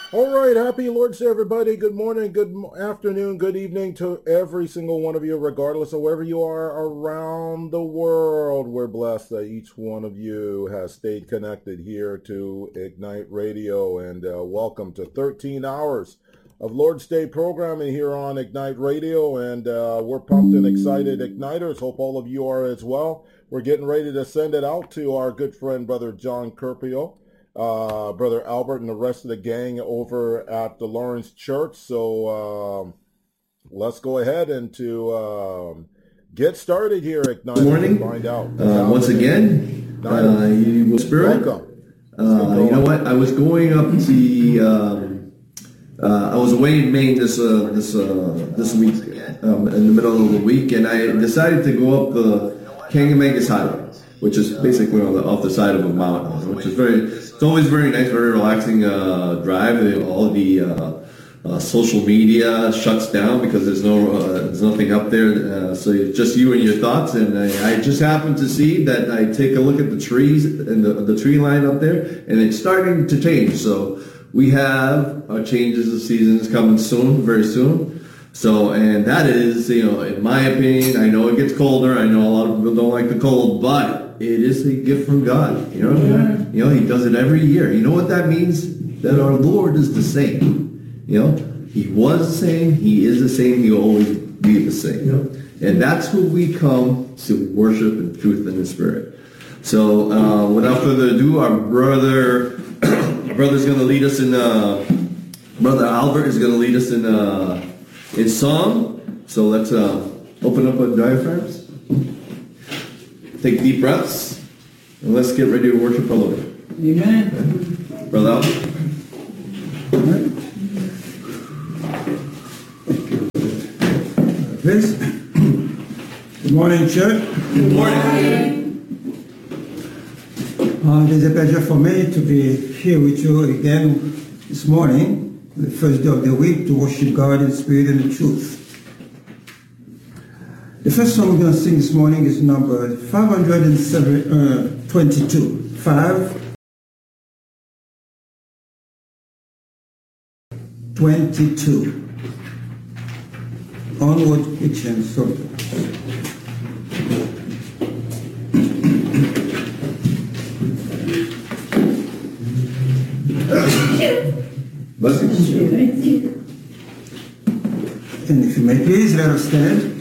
All right, happy Lord's Day, everybody. Good morning, afternoon, good evening to every single one of you, regardless of wherever you are around the world. We're blessed that each one of you has stayed connected here to Ignite Radio, and welcome to 13 hours of Lord's Day programming here on Ignite Radio, and we're pumped and excited Igniters. Hope all of you are as well. We're getting ready to send it out to our good friend, Brother John Carpio. Brother Albert and the rest of the gang over at the Lawrence Church. So let's go ahead and to get started here, Ignite. Good morning. Find out. Once again, you Spirit. Welcome. You know what? I was going up to I was away in Maine this week, in the middle of the week, and I decided to go up the Kangamangas Highway, which is basically off the side of a mountain, which is it's always very nice, very relaxing drive. All the social media shuts down because there's nothing up there, so it's just you and your thoughts. And I just happened to see that I take a look at the trees and the tree line up there, and it's starting to change. So we have our changes of seasons coming soon, very soon. So, and that is, in my opinion, I know it gets colder. I know a lot of people don't like the cold, but it is a gift from God. He does it every year. You know what that means? That our Lord is the same. He was the same. He is the same. He'll always be the same. And that's who we come to worship in truth and in spirit. So, without further ado, our brother's going to lead us in. Brother Albert is going to lead us in song. So let's open up our diaphragms. Take deep breaths, and let's get ready to worship our Lord. Amen. Brother Al. Please. Good morning, church. Good morning. It is a pleasure for me to be here with you again this morning, the first day of the week, to worship God in spirit and in truth. The first song we're going to sing this morning is number 522. 522. Onward Christian Soldier. Blessings. And if you may please, let us stand.